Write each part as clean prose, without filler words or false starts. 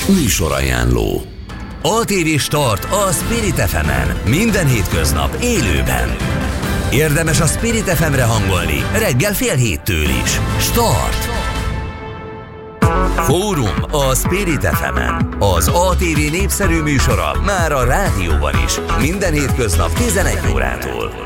Műsorajánló. ATV Start a Spirit FM-en. Minden hétköznap élőben. Érdemes a Spirit FM-re hangolni reggel 6:30 is. Start! Fórum a Spirit FM-en. Az ATV népszerű műsora már a rádióban is. Minden hétköznap 11 órától.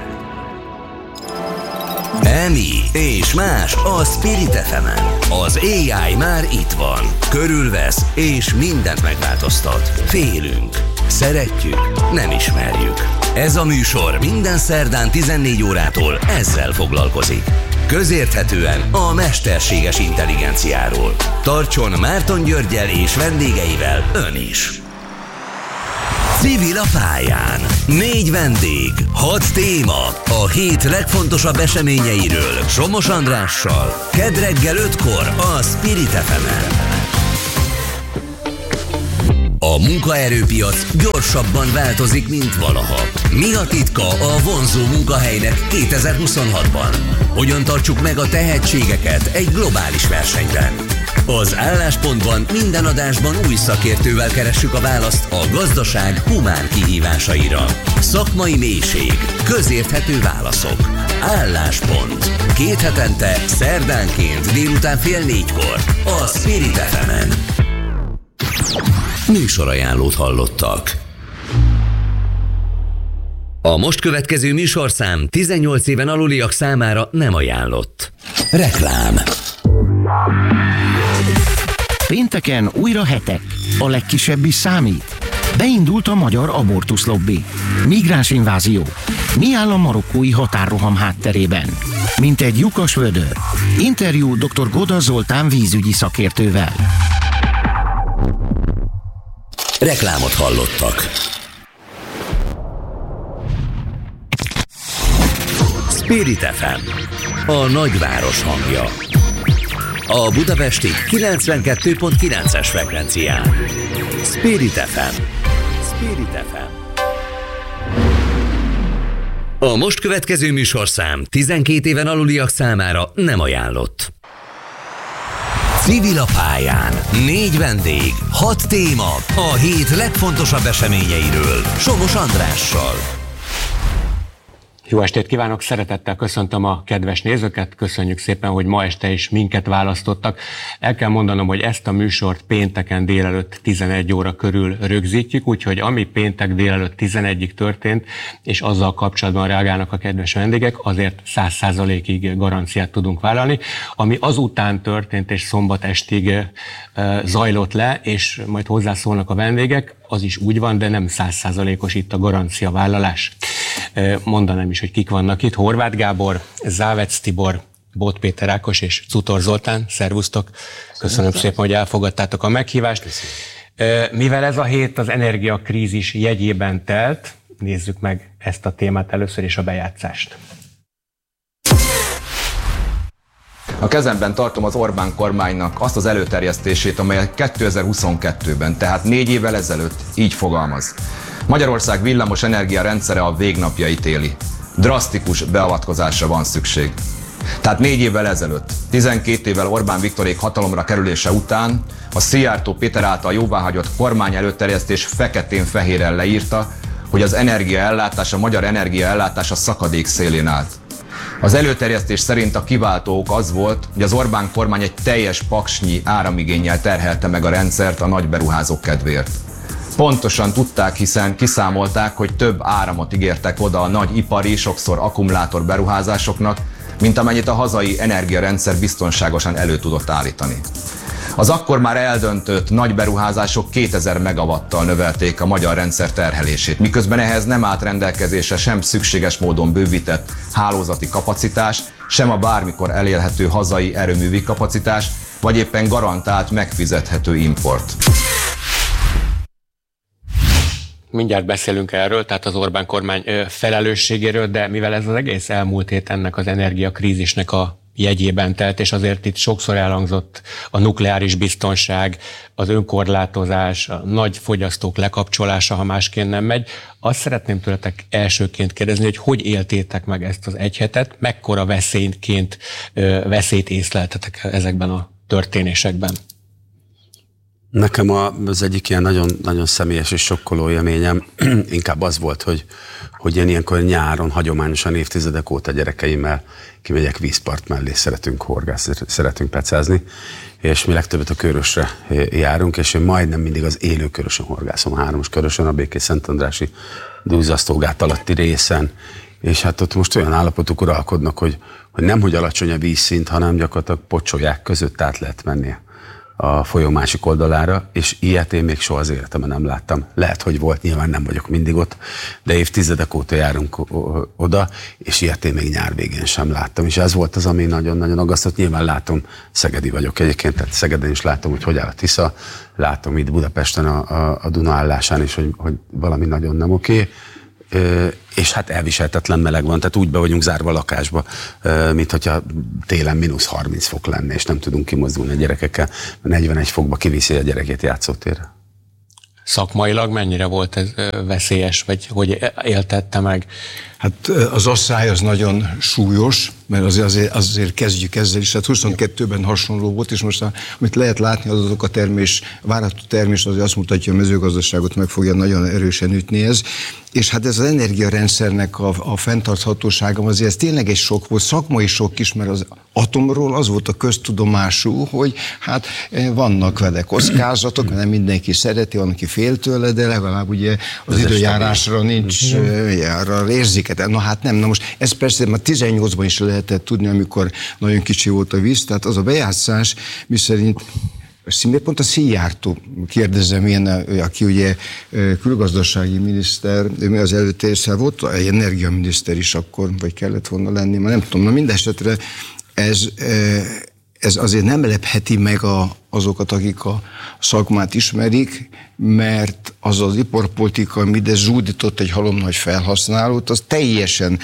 Emi és más a Spirit FM-en. Az AI már itt van. Körülvesz és mindent megváltoztat. Félünk. Szeretjük. Nem ismerjük. Ez a műsor minden szerdán 14 órától ezzel foglalkozik. Közérthetően a mesterséges intelligenciáról. Tartson Márton Györggyel és vendégeivel ön is. Civil a pályán. 4 vendég, 6 téma. A hét legfontosabb eseményeiről Somos Andrással. Kedd reggel 5-kor a Spirit FM-en. A munkaerőpiac gyorsabban változik, mint valaha. Mi a titka a vonzó munkahelynek 2026-ban? Hogyan tartsuk meg a tehetségeket egy globális versenyben? Az Álláspontban minden adásban új szakértővel keressük a választ a gazdaság humán kihívásaira. Szakmai mélység, közérthető válaszok. Álláspont. 2 hetente, szerdánként délután 3:30 a Spirit FM-en. Műsorajánlót hallottak. A most következő műsorszám 18 éven aluliak számára nem ajánlott. Reklám. Pénteken újra hetek. A legkisebb is számít. Beindult a magyar abortusz lobby. Migráns invázió. Mi áll a marokkói határroham hátterében? Mint egy lyukas vödör. Interjú dr. Goda Zoltán vízügyi szakértővel. Reklámot hallottak. Spirit FM, a nagyváros hangja. A budapesti 92.9-es frekvencián. Spirit FM. Spirit FM. A most következő műsorszám 12 éven aluliak számára nem ajánlott. Civil a pályán. 4 vendég, 6 téma. A hét legfontosabb eseményeiről Somos Andrással. Jó estét kívánok, szeretettel köszöntöm a kedves nézőket, köszönjük szépen, hogy ma este is minket választottak. El kell mondanom, hogy ezt a műsort pénteken délelőtt 11 óra körül rögzítjük, úgyhogy ami péntek délelőtt 11-ig történt, és azzal kapcsolatban reagálnak a kedves vendégek, azért 100%-ig garanciát tudunk vállalni. Ami azután történt és szombat estig zajlott le, és majd hozzászólnak a vendégek, az is úgy van, de nem 100%-os itt a garanciavállalás. Mondanám is, hogy kik vannak itt. Horváth Gábor, Závec Tibor, Bót Péter Ákos és Cutor Zoltán. Szervusztok! Köszönöm szépen, hogy elfogadtátok a meghívást. Mivel ez a hét az energiakrízis jegyében telt, nézzük meg ezt a témát először és a bejátszást. A kezemben tartom az Orbán kormánynak azt az előterjesztését, amelyet 2022-ben, tehát 4 évvel ezelőtt így fogalmaz. Magyarország villamos energia rendszere a végnapjait éli. Drasztikus beavatkozásra van szükség. Tehát 4 évvel ezelőtt, 12 évvel Orbán Viktorék hatalomra kerülése után a Szijjártó Péter által jóváhagyott kormány előterjesztés feketén-fehéren leírta, hogy az energiaellátás, a magyar energiaellátás a szakadék szélén állt. Az előterjesztés szerint a kiváltó ok az volt, hogy az Orbán kormány egy teljes paksnyi áramigénnyel terhelte meg a rendszert a nagy beruházók kedvéért. Pontosan tudták, hiszen kiszámolták, hogy több áramot ígértek oda a nagy ipari, sokszor akkumulátor beruházásoknak, mint amennyit a hazai energiarendszer biztonságosan elő tudott állítani. Az akkor már eldöntött nagy beruházások 2000 megawattal növelték a magyar rendszer terhelését, miközben ehhez nem állt rendelkezésre sem szükséges módon bővített hálózati kapacitás, sem a bármikor elérhető hazai erőművi kapacitás, vagy éppen garantált megfizethető import. Mindjárt beszélünk erről, tehát az Orbán kormány felelősségéről, de mivel ez az egész elmúlt hét ennek az energiakrízisnek a jegyében telt, és azért itt sokszor elhangzott a nukleáris biztonság, az önkorlátozás, a nagy fogyasztók lekapcsolása, ha másként nem megy. Azt szeretném tőletek elsőként kérdezni, hogy éltétek meg ezt az egy hetet, mekkora veszélyt észleltetek ezekben a történésekben? Nekem az egyik ilyen nagyon, nagyon személyes és sokkoló élményem inkább az volt, hogy én ilyenkor nyáron hagyományosan évtizedek óta gyerekeimmel kimegyek vízpart mellé, szeretünk horgászni, szeretünk pecázni, és mi legtöbbet a Körösre járunk, és én majdnem mindig az élő Körösön horgászom, a 3-as Körösön, a Békés-Szentandrási Dúzasztógát alatti részen, és hát ott most olyan állapotok uralkodnak, hogy nem hogy alacsony a vízszint, hanem gyakorlatilag pocsolyák között át lehet menni a folyó másik oldalára, és ilyet én még soha az életemben nem láttam. Lehet, hogy volt, nyilván nem vagyok mindig ott, de évtizedek óta járunk oda, és ilyet én még nyár végén sem láttam. És ez volt az, ami nagyon-nagyon aggasztott. Nyilván látom, szegedi vagyok egyébként, tehát Szegeden is látom, hogy áll a Tisza, látom itt Budapesten a Duna állásán is, hogy valami nagyon nem oké. És hát elviselhetetlen meleg van, tehát úgy be vagyunk zárva a lakásba, mint hogyha télen -30 fok lenne, és nem tudunk kimozdulni a gyerekekkel, 41 fokba kiviszi a gyerekét játszótérre. Szakmailag mennyire volt ez veszélyes, vagy hogy éltette meg? Hát az asszály az nagyon súlyos, mert azért kezdjük ezzel is. Hát 22-ben hasonló volt, és most amit lehet látni, az azok a várható termés azért azt mutatja, hogy a mezőgazdaságot meg fogja nagyon erősen ütni ez. És hát ez az energiarendszernek a fenntarthatósága azért ez tényleg egy sok volt, szakmai sok is, mert az atomról az volt a köztudomású, hogy hát vannak vele kockázatok, nem mindenki szereti, van, aki fél tőle, de legalább ugye az időjárásra nincs arra érzéket. Na hát nem, na most ez persze már 18-ban is lehetett tudni, amikor nagyon kicsi volt a víz, tehát az a bejátszás, miszerint miért pont a Szijjártó, kérdezem én, aki ugye külgazdasági miniszter, mi az előtte volt, egy energiaminiszter is akkor, vagy kellett volna lenni, már nem tudom, na mindesetre ez azért nem lepheti meg azokat, akik a szakmát ismerik, mert az az iparpolitika, ami ide zsúdított egy halomnagy felhasználót, az teljesen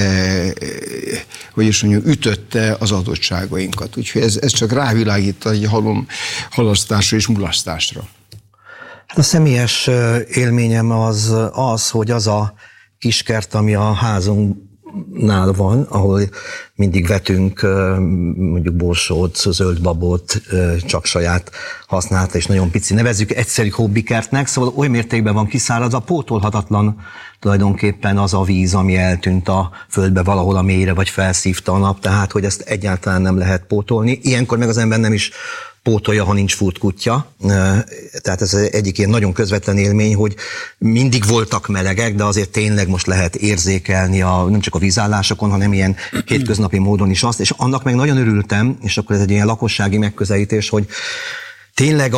ütötte az adottságainkat. Úgyhogy ez csak rávilágít egy halom halasztásra és mulasztásra. Hát a személyes élményem az, hogy az a kiskert, ami a házunknál van, ahol mindig vetünk mondjuk borsót, zöldbabot, csak saját használata, és nagyon pici, nevezzük egyszerű hobbikertnek, szóval oly mértékben van kiszáradva, pótolhatatlan tulajdonképpen az a víz, ami eltűnt a földbe valahol a mélyre, vagy felszívta a nap, tehát hogy ezt egyáltalán nem lehet pótolni. Ilyenkor meg az ember nem is pótolja, ha nincs furtkutya. Tehát ez egyik ilyen nagyon közvetlen élmény, hogy mindig voltak melegek, de azért tényleg most lehet érzékelni nem csak a vízállásokon, hanem ilyen hétköznapi módon is azt, és annak meg nagyon örültem, és akkor ez egy ilyen lakossági megközelítés, hogy tényleg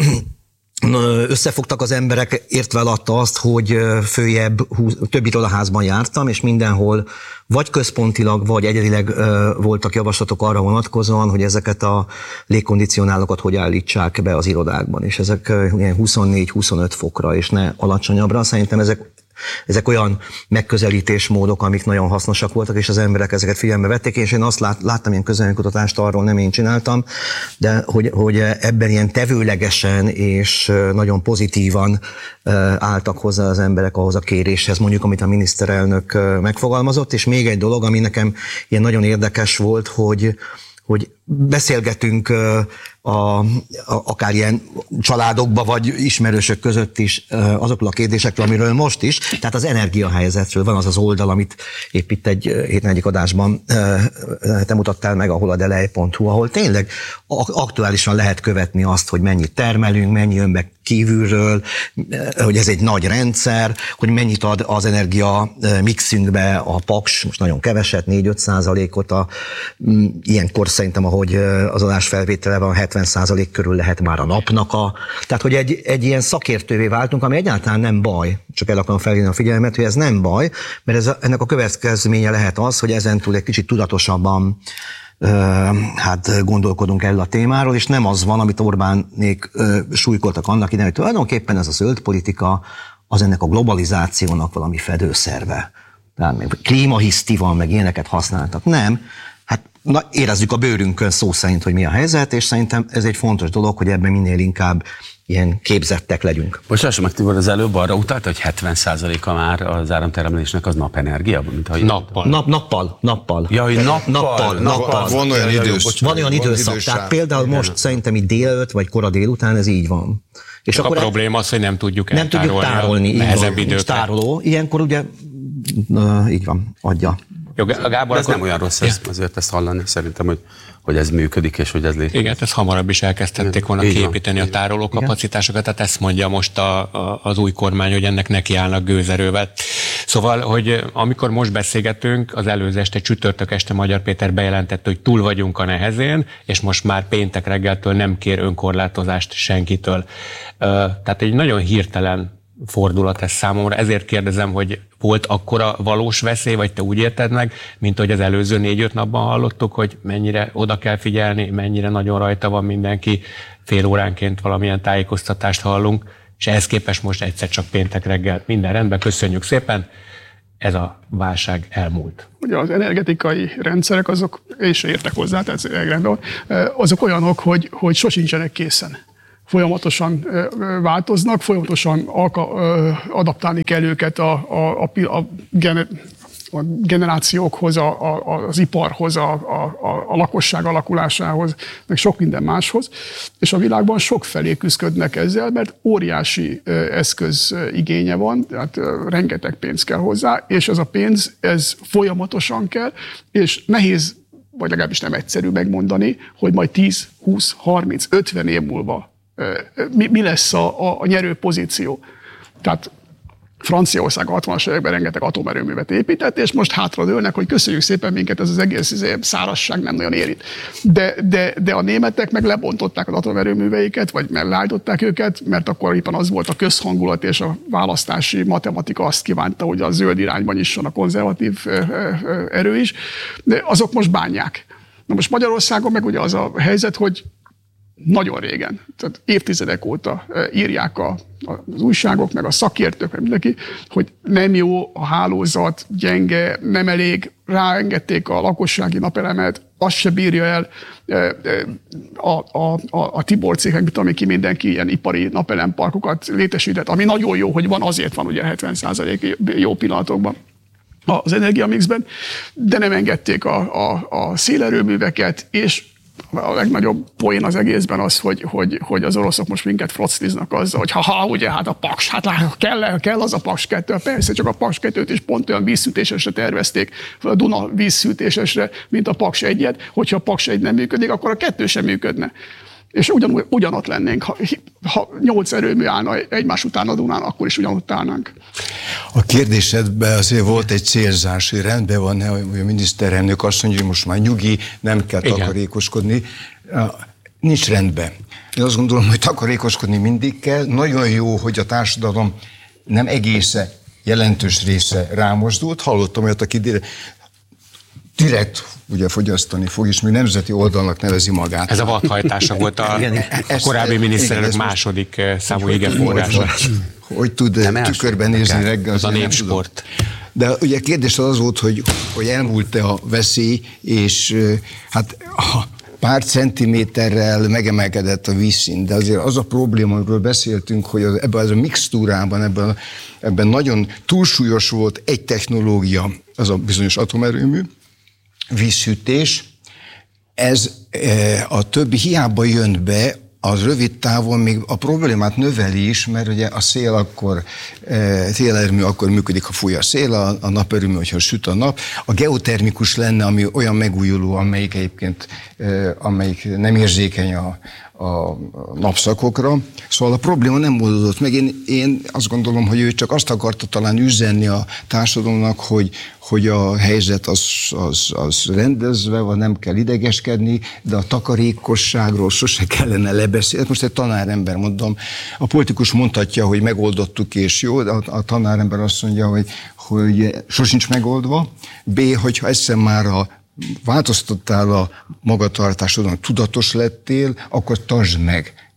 összefogtak az emberek, értve alatta azt, hogy följebb több irodaházban jártam, és mindenhol vagy központilag, vagy egyedileg voltak javaslatok arra vonatkozóan, hogy ezeket a légkondicionálókat hogy állítsák be az irodákban, és ezek 24-25 fokra, és ne alacsonyabbra. Szerintem ezek olyan megközelítésmódok, amik nagyon hasznosak voltak, és az emberek ezeket figyelembe vették, és én azt láttam, ilyen közvéleménykutatást arról nem én csináltam, de hogy ebben ilyen tevőlegesen és nagyon pozitívan álltak hozzá az emberek ahhoz a kéréshez, mondjuk, amit a miniszterelnök megfogalmazott, és még egy dolog, ami nekem ilyen nagyon érdekes volt, hogy beszélgetünk akár ilyen családokba, vagy ismerősök között is azokról a kérdésekről, amiről most is, tehát az energiahelyzetről van az az oldal, amit épp itt egy héten egyik adásban te mutattál meg, ahol a delej.hu, ahol tényleg aktuálisan lehet követni azt, hogy mennyit termelünk, mennyi jön be kívülről, hogy ez egy nagy rendszer, hogy mennyit ad az energia mixünkbe a Paks, most nagyon keveset, 4-5%-ot, ilyenkor szerintem, ahogy az adás felvétele van, 70% körül lehet már a napnak Tehát, hogy egy ilyen szakértővé váltunk, ami egyáltalán nem baj, csak el akarom felhívni a figyelmet, hogy ez nem baj, mert ennek a következménye lehet az, hogy ezentúl egy kicsit tudatosabban gondolkodunk erről a témáról, és nem az van, amit Orbánék súlykoltak annak idején, hogy tulajdonképpen ez a zöld politika az ennek a globalizációnak valami fedőszerve. Tehát klímahiszti van, meg ilyeneket használtak. Nem. Hát érezzük a bőrünkön szó szerint, hogy mi a helyzet, és szerintem ez egy fontos dolog, hogy ebben minél inkább ilyen képzettek legyünk. Bocsáss meg, Tibor, az előbb arra utalt, hogy 70%-a már az áramtermelésnek az napenergia? Nappal. Jaj, nappal. Van olyan időszak. Tehát például most szerintem itt délelőtt, vagy kora délután ez így van. És akkor a probléma az, hogy nem tudjuk tárolni. Nehezebb időkre. Tároló. Ilyenkor ugye így van, adja. Jó, Gábor, ez nem olyan rossz, azért ezt hallani, szerintem, hogy ez működik, és hogy ez létezik. Igen, ezt hamarabb is elkezdhették volna kiépíteni a tárolókapacitásokat, tehát ezt mondja most az új kormány, hogy ennek nekiállnak gőzerővel. Szóval, hogy amikor most beszélgetünk, az előző este, csütörtök este Magyar Péter bejelentette, hogy túl vagyunk a nehezén, és most már péntek reggeltől nem kér önkorlátozást senkitől. Tehát egy nagyon hirtelen fordulat ez számomra, ezért kérdezem, hogy volt akkora valós veszély, vagy te úgy érted meg, mint hogy az előző 4-5 napban hallottuk, hogy mennyire oda kell figyelni, mennyire nagyon rajta van mindenki, fél óránként valamilyen tájékoztatást hallunk, és ehhez képest most egyszer csak péntek reggel minden rendben, köszönjük szépen, ez a válság elmúlt. Ugye az energetikai rendszerek azok, és értek hozzá, tehát rendben, azok olyanok, hogy sosincsenek készen. Folyamatosan változnak, folyamatosan adaptálni kell őket a generációkhoz, az iparhoz, a lakosság alakulásához, meg sok minden máshoz. És a világban sokfelé küzdködnek ezzel, mert óriási eszköz igénye van, tehát rengeteg pénz kell hozzá, és ez a pénz, ez folyamatosan kell, és nehéz, vagy legalábbis nem egyszerű megmondani, hogy majd 10, 20, 30, 50 év múlva mi lesz a nyerő pozíció. Tehát Franciaország a 60-as években rengeteg atomerőművet épített, és most hátradőlnek, hogy köszönjük szépen, minket ez az egész szárazság nem nagyon érint. De a németek meg lebontották az atomerőműveiket, vagy leállították őket, mert akkor éppen az volt a közhangulat, és a választási matematika azt kívánta, hogy a zöld irányban nyisson a konzervatív erő is, de azok most bánják. Na most Magyarországon meg ugye az a helyzet, hogy nagyon régen, tehát évtizedek óta írják az újságok, meg a szakértők, meg mindenki, hogy nem jó a hálózat, gyenge, nem elég, ráengedték a lakossági napelemet, azt se bírja el a Tibor cégek, mit tudom ki, mindenki ilyen ipari napelemparkokat létesített, ami nagyon jó, hogy van, azért van ugye 70% jó pillanatokban az energiamixben, de nem engedték a szélerőműveket, és a legnagyobb poén az egészben az, hogy az oroszok most minket frocliznak azzal, hogy ugye, hát a Paks, hát kell az a Paks 2, persze, csak a Paks 2-t is pont olyan vízszűtésesre tervezték, a Duna vízszűtésesre, mint a Paks 1-et, hogyha a Paks 1 nem működik, akkor a 2 sem működne. És ugyanott lennénk, ha 8 erőmű állna egymás után a Dunán, akkor is ugyanott állnánk. A kérdésedben azért volt egy célzás, hogy rendben van, hogy a miniszterelnök azt mondja, hogy most már nyugi, nem kell takarékoskodni. Nincs rendben. Én azt gondolom, hogy takarékoskodni mindig kell. Nagyon jó, hogy a társadalom nem egészen jelentős része rámozdult. Hallottam olyat, aki direkt ugye fogyasztani fog, és még nemzeti oldalnak nevezi magát. Ez a vadhajtása volt a korábbi miniszterelnök második számú igeforrása. Hogy tud tükörben nézni reggel. Az a népsport. De ugye a kérdés az volt, hogy elmúlt-e a veszély, és hát pár centiméterrel megemelkedett a vízszint, de azért az a probléma, amiről beszéltünk, hogy ebben a mixtúrában, ebben nagyon túlsúlyos volt egy technológia, az a bizonyos atomerőmű, vízszűtés, ez a többi hiába jön be, az rövid távon még a problémát növeli is, mert ugye a szélerőmű akkor működik, ha fúj a szél, a naperőmű, hogyha süt a nap. A geotermikus lenne, ami olyan megújuló, amelyik nem érzékeny a napszakokra. Szóval a probléma nem oldódott meg. Én azt gondolom, hogy ő csak azt akarta talán üzenni a társadalomnak, hogy a helyzet az rendezve van, nem kell idegeskedni, de a takarékosságról sose kellene lebeszélni. Most egy tanárember mondom, a politikus mondhatja, hogy megoldottuk és jó, de a tanárember azt mondja, hogy sosincs megoldva. B, hogyha egyszer már változtattál a magatartásodon, tudatos lettél, akkor tartsd meg.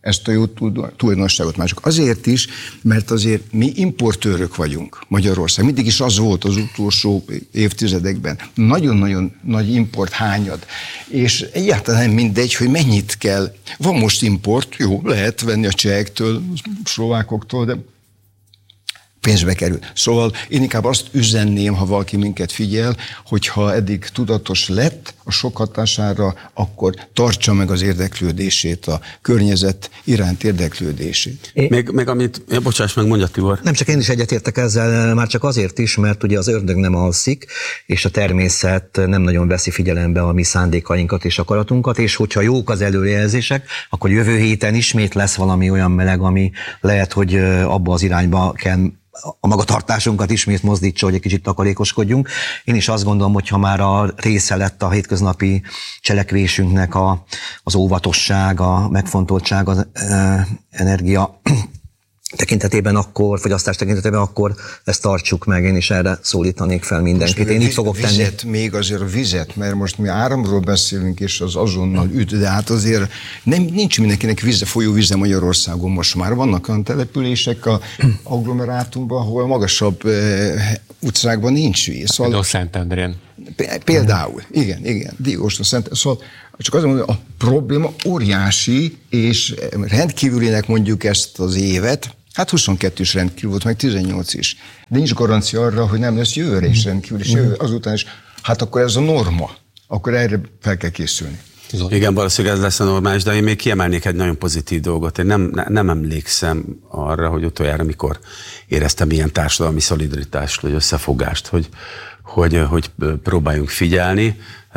ezt a jó tulajdonságot mások. Azért is, mert azért mi importőrök vagyunk Magyarország. Mindig is az volt az utolsó évtizedekben. Nagyon-nagyon nagy import hányad. És egyáltalán mindegy, hogy mennyit kell. Van most import, jó, lehet venni a csehektől, szlovákoktól, de pénzbe kerül. Szóval én inkább azt üzenném, ha valaki minket figyel, hogyha eddig tudatos lett a sok hatására, akkor tartsa meg az érdeklődését, a környezet iránt érdeklődését. Meg amit, bocsáss meg, mondja Tibor. Nem csak én is egyetértek ezzel, már csak azért is, mert ugye az ördög nem alszik, és a természet nem nagyon veszi figyelembe a mi szándékainkat és akaratunkat, és hogyha jók az előrejelzések, akkor jövő héten ismét lesz valami olyan meleg, ami lehet, hogy abba az irányba kell a magatartásunkat ismét mozdítsa, hogy egy kicsit takarékoskodjunk. Én is azt gondolom, hogy ha már a része lett a hétköznapi cselekvésünknek az óvatosság, a megfontoltság, az energia tekintetében, akkor fogyasztás tekintetében, akkor ezt tartsuk meg, én is erre szólítanék fel mindenkit. Én így fogok tenni. Még azért a vizet, mert most mi áramról beszélünk, és az azonnal üt, de hát azért nincs mindenkinek folyóvíze Magyarországon most már. Vannak olyan települések a agglomerátumban, ahol magasabb utcákban nincs víz. Szóval, Szentendrén. Például, igen, Dióston, Szentendrén. Szóval csak azt mondom, hogy a probléma óriási, és rendkívülinek mondjuk ezt az évet. Hát 22 is rendkívül volt, meg 18 is. De nincs garancia arra, hogy nem lesz jövőre is rendkívül, és jövő azután is. Hát akkor ez a norma. Akkor erre fel kell készülni. Igen, valószínűleg ez lesz a normális, de én még kiemelnék egy nagyon pozitív dolgot. Én nem emlékszem arra, hogy utoljára mikor éreztem ilyen társadalmi szolidaritást, vagy összefogást, hogy próbáljunk figyelni.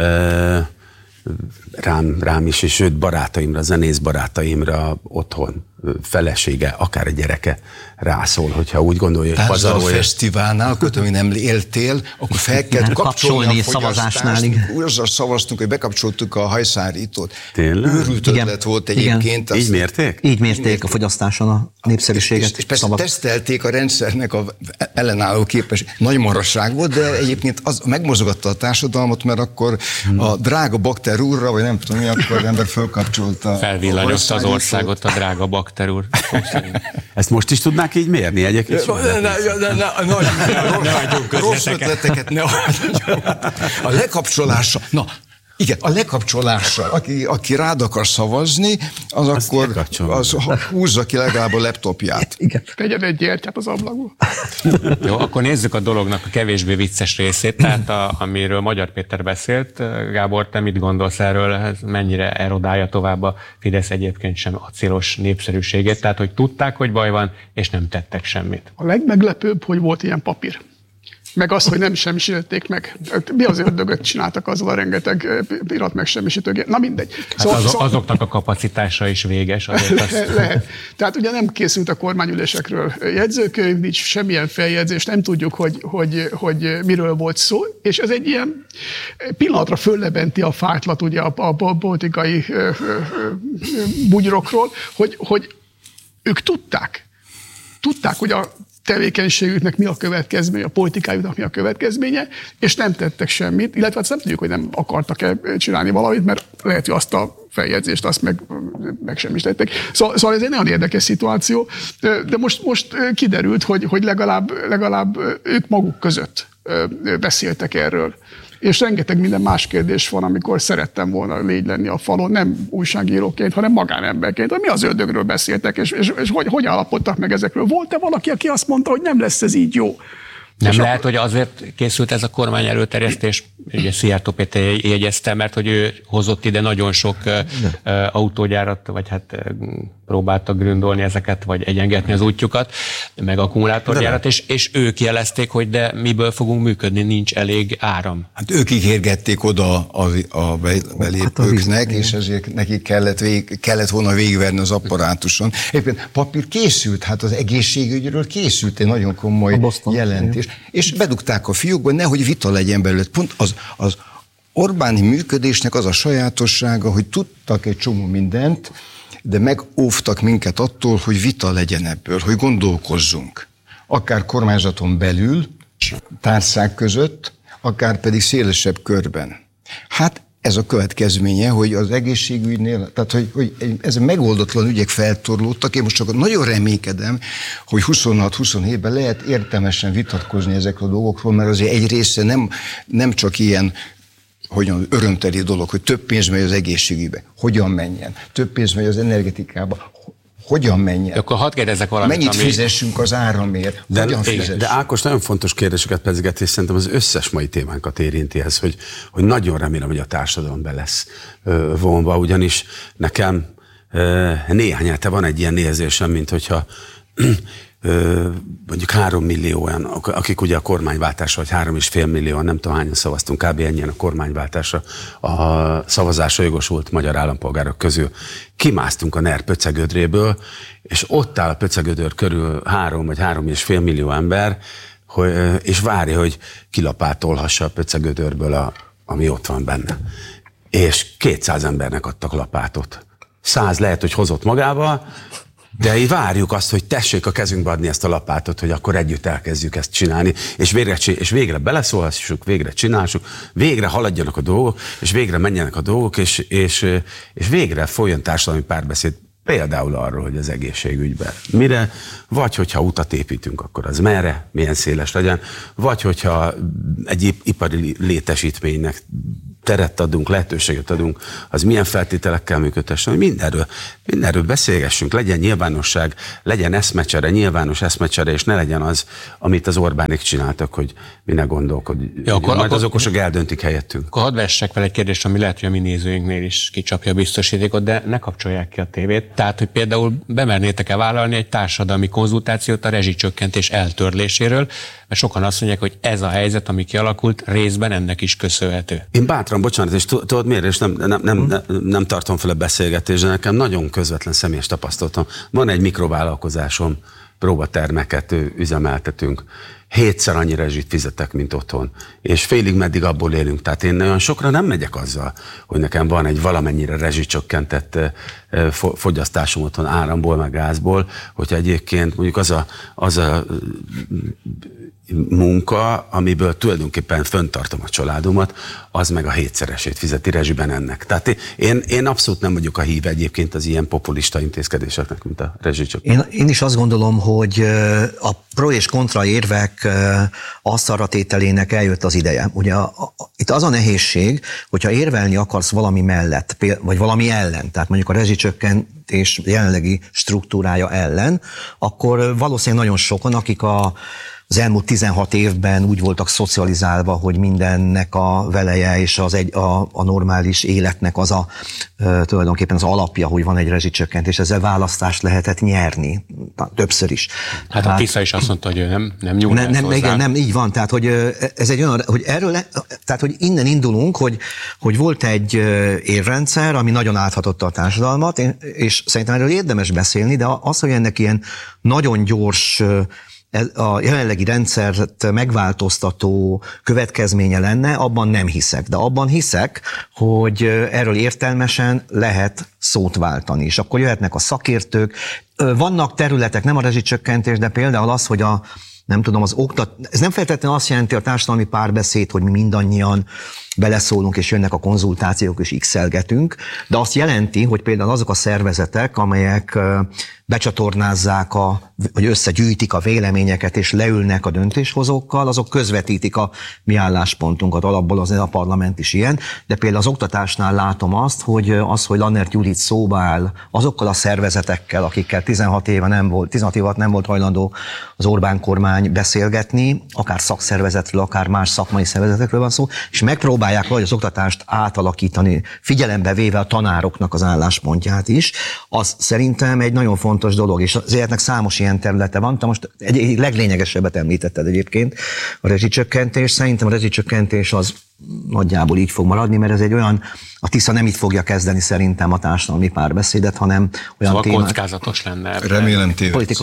Rám is, és sőt barátaimra, zenész barátaimra otthon felesége, akár a gyereke rászól, hogyha úgy gondolja, hogy pazarolja. A fesztiválnál, akkor ami nem éltél, akkor fel kell kapcsolni a szavazásnál. Azzal szavaztunk, hogy bekapcsoltuk a hajszárítót. Tényleg? Őrült ötlet volt egyébként. Így mérték? Így mérték a fogyasztáson a népszerűséget. És persze tesztelték a rendszernek a ellenálló képes. Nagy marasság volt, de egyébként az megmozogatta a társadalmat, mert akkor a drága bakter úrra, vagy nem tudom mi, akkor az ember felkapcsolta. Felvillanyozta az országot a drága bakter úr. Ezt most is tudnák így mérni egyébként? Rossz ötleteket ne adjunk. A lekapcsolása. Na, igen, a lekapcsolással. Aki rád akar szavazni, az akkor húzza ki legalább a laptopját. Igen. Tegyen egy gyertyát az ablakból. Jó, akkor nézzük a dolognak a kevésbé vicces részét, tehát amiről Magyar Péter beszélt. Gábor, te mit gondolsz erről? Ez mennyire erodálja tovább a Fidesz egyébként sem acélos népszerűségét? Tehát, hogy tudták, hogy baj van, és nem tettek semmit. A legmeglepőbb, hogy volt ilyen papír. Meg az, hogy nem semmisítették meg. Mi az ördögöt csináltak azzal a rengeteg pirat megsemmisítőgép? Na mindegy. Hát azoknak a kapacitása is véges. Lehet. Tehát ugye nem készült a kormányülésekről jegyzőkönyv, nincs semmilyen feljegyzés, nem tudjuk, hogy miről volt szó, és ez egy ilyen pillanatra föllebenti a fájtlat ugye a politikai bugyrokról, hogy ők tudták, hogy a tevékenységüknek mi a következménye, a politikájuknak mi a következménye, és nem tettek semmit, illetve azt nem tudjuk, hogy nem akartak-e csinálni valamit, mert lehet, hogy azt a feljegyzést azt meg sem is tettek. Szóval ez egy nagyon érdekes szituáció, de most kiderült, hogy legalább ők maguk között beszéltek erről. És rengeteg minden más kérdés van, amikor szerettem volna légy lenni a falon, nem újságíróként, hanem magánemberként. Hogy mi az ördögről beszéltek, és hogy állapodtak meg ezekről? Volt-e valaki, aki azt mondta, hogy nem lesz ez így jó? Nem lehet, hogy azért készült ez a kormány előterjesztés, ugye Szijjártó Péter jegyezte, mert hogy ő hozott ide nagyon sok autógyárat, vagy hát próbálta gründolni ezeket, vagy egyengetni az útjukat, meg akkumulátorgyárat, és ők jelezték, hogy de miből fogunk működni, nincs elég áram. Hát ők ígérgették oda a belépőknek, és ezért nekik kellett volna végigverni az apparátuson. Egyébként papír készült, hát az egészségügyről készült egy nagyon komoly jelentés. És bedugták a fiókba, nehogy vita legyen belőle. Pont az Orbáni működésnek az a sajátossága, hogy tudtak egy csomó mindent, de megóvtak minket attól, hogy vita legyen ebből, hogy gondolkozzunk. Akár kormányzaton belül, tárcák között, akár pedig szélesebb körben. Hát ez a következménye, hogy az egészségügynél, tehát hogy ez megoldatlan ügyek feltorlódtak. Én most csak nagyon reménykedem, hogy 26-27-ben lehet értelmesen vitatkozni ezekről a dolgokról, mert azért egy része nem csak ilyen, hogyan örömteli dolog, hogy több pénz megy az egészségügybe, hogyan menjen, több pénz megy az energetikába, hogyan menjen. Akkor hadd kérdezzek valamit, mennyit fizessünk az áramért, hogyan fizessünk. De Ákos nagyon fontos kérdéseket pedzeget, és szerintem az összes mai témánkat érinti ez, hogy nagyon remélem, hogy a társadalom be lesz vonva, ugyanis nekem néhány hete van egy ilyen érzésem, mint hogyha mondjuk 3 millióan, akik ugye a kormányváltásra, vagy 3,5 millióan, nem tudom hányan szavaztunk, kb. Ennyien a kormányváltásra, a szavazásra jogosult magyar állampolgárok közül kimásztunk a NER pöcegödréből, és ott áll a pöcegödör körül 3 vagy 3,5 millió ember, és várja, hogy kilapátolhassa a pöcegödörből, ami ott van benne. És 200 embernek adtak lapátot. 100 lehet, hogy hozott magával, de így várjuk azt, hogy tessék a kezünkbe adni ezt a lapátot, hogy akkor együtt elkezdjük ezt csinálni, és végre beleszólhassuk, végre csináljuk, végre haladjanak a dolgok, és végre menjenek a dolgok, és végre folyjon társadalmi párbeszéd, például arról, hogy az egészségügyben mire, vagy hogyha utat építünk, akkor az merre, milyen széles legyen, vagy hogyha egy ipari létesítménynek teret adunk, lehetőséget adunk, az milyen feltételekkel működtessen, hogy mindenről beszélgessünk, legyen nyilvánosság, legyen eszmecsere, nyilvános eszmecsere, és ne legyen az, amit az Orbánék csináltak, hogy mi ne gondolkodj. Ja, majd az okosok eldöntik helyettünk. Akkor hadd vessek fel egy kérdést, ami lehet, hogy a mi nézőinknél is kicsapja a biztosítékot, de ne kapcsolják ki a tévét. Tehát, hogy például bemernétek-e vállalni egy társadalmi konzultációt a rezsicsökkentés eltörléséről, mert sokan azt mondják, hogy ez a helyzet, ami kialakult, részben ennek is köszönhető. Én bátran, bocsánat, és tudod miért, és nem tartom fel a beszélgetést, de nekem nagyon közvetlen személyes tapasztalatom. Van egy mikrovállalkozásom, próbatermeket üzemeltetünk. 7-szer annyi rezsit fizetek, mint otthon. És félig meddig abból élünk. Tehát én olyan sokra nem megyek azzal, hogy nekem van egy valamennyire rezsicsökkentett fogyasztásom otthon áramból, meg gázból, hogyha egyébként mondjuk az a munka, amiből tulajdonképpen fenntartom a családomat, az meg a 7-szeresét fizeti rezsiben ennek. Tehát én abszolút nem vagyok a híve egyébként az ilyen populista intézkedéseknek, mint a rezsicsökkentés. Én is azt gondolom, hogy a pro és kontra érvek asztalra tételének eljött az ideje. Ugye itt az a nehézség, hogyha érvelni akarsz valami mellett, vagy valami ellen, tehát mondjuk a rezsicsökkentés jelenlegi struktúrája ellen, akkor valószínűleg nagyon sokan, akik az elmúlt 16 évben úgy voltak szocializálva, hogy mindennek a veleje és a normális életnek az tulajdonképpen az alapja, hogy van egy rezsicsökkentés, ezzel választást lehetett nyerni, többször is. Hát a Tisza is azt mondta, hogy ő nem nyúl hozzá. Nem, így van, tehát hogy ez egy olyan, hogy tehát hogy innen indulunk, hogy volt egy érrendszer, ami nagyon áthatotta a társadalmat, és szerintem erről érdemes beszélni, de az, hogy ennek ilyen nagyon gyors a jelenlegi rendszert megváltoztató következménye lenne, abban nem hiszek. De abban hiszek, hogy erről értelmesen lehet szót váltani. És akkor jöhetnek a szakértők. Vannak területek, nem a rezsicsökkentés, de például az, hogy ez nem feltétlenül azt jelenti a társadalmi párbeszéd, hogy mi mindannyian beleszólunk, és jönnek a konzultációk, és x-elgetünk, de azt jelenti, hogy például azok a szervezetek, amelyek becsatornázzák, vagy összegyűjtik a véleményeket, és leülnek a döntéshozókkal, azok közvetítik a mi álláspontunkat, alapból azért a parlament is ilyen, de például az oktatásnál látom azt, hogy Lannert Judit szóba áll azokkal a szervezetekkel, akikkel 16 év alatt nem volt hajlandó az Orbán kormány beszélgetni, akár szakszervezetről, akár más szakmai szervezetekről van szó, és megpróbálják valahogy az oktatást átalakítani, figyelembe véve a tanároknak az álláspontját is, az szerintem egy nagyon fontos dolog, és az életnek számos ilyen területe van. Te most egy leglényegesebbet említetted egyébként, a rezsicsökkentés. Szerintem a rezsicsökkentés az nagyjából így fog maradni, mert ez egy olyan, a Tisza nem itt fogja kezdeni szerintem a társadalmi párbeszédet, hanem olyan szóval témák. Kockázatos lenne. Remélem tévedsz.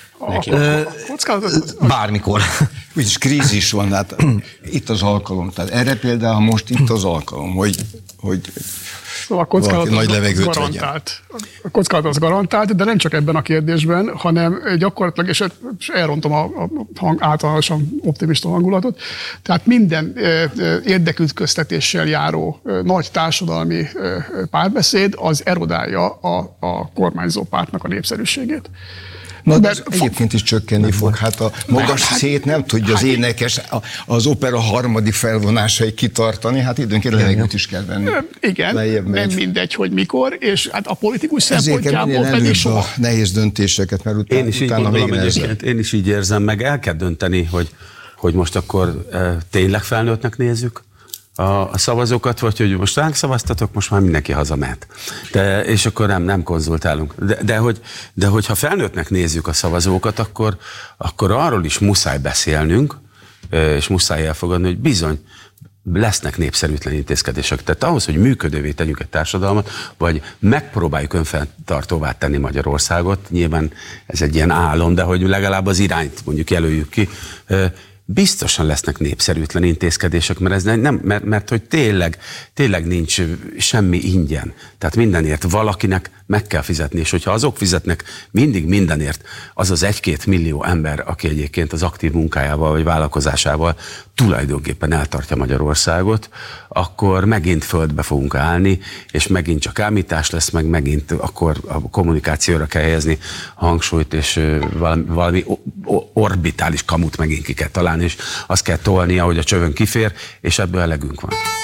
Bármikor. Úgyis krízis van, hát itt az alkalom. Tehát erre például most itt az alkalom, hogy Szóval a nagy levegőt garantált. A kockázat az garantált, de nem csak ebben a kérdésben, hanem gyakorlatilag, és elrontom a általánosan optimista hangulatot, tehát minden érdekütköztetéssel járó nagy társadalmi párbeszéd az erodálja a kormányzó pártnak a népszerűségét. Na, de egyébként is csökkenni fog. Hát a magas szét nem tudja az énekes, az opera harmadik felvonásai kitartani, hát időnként levegőt is kell venni. Igen, nem mindegy, hogy mikor, és hát a politikus szempontjából pedig soha. A nehéz döntéseket, mert utána még nehezebb. Én is így érzem, meg el kell dönteni, hogy most akkor tényleg felnőttnek nézzük a szavazókat, vagy hogy most ránk szavaztatok, most már mindenki hazamehet. És akkor nem konzultálunk. De hogyha felnőttnek nézzük a szavazókat, akkor arról is muszáj beszélnünk, és muszáj elfogadni, hogy bizony lesznek népszerűtlen intézkedések. Tehát ahhoz, hogy működővé tegyük egy társadalmat, vagy megpróbáljuk önfenntartóvá tenni Magyarországot, nyilván ez egy ilyen álom, de hogy legalább az irányt mondjuk jelöljük ki, biztosan lesznek népszerűtlen intézkedések, mert hogy tényleg nincs semmi ingyen. Tehát mindenért valakinek meg kell fizetni, és hogyha azok fizetnek mindig mindenért, az az 1-2 millió ember, aki egyébként az aktív munkájával vagy vállalkozásával tulajdonképpen eltartja Magyarországot, akkor megint földbe fogunk állni, és megint csak ámítás lesz, meg megint akkor a kommunikációra kell helyezni hangsúlyt, és valami orbitális kamut megint ki kell találni, és azt kell tolni, ahogy a csövön kifér, és ebből elegünk van.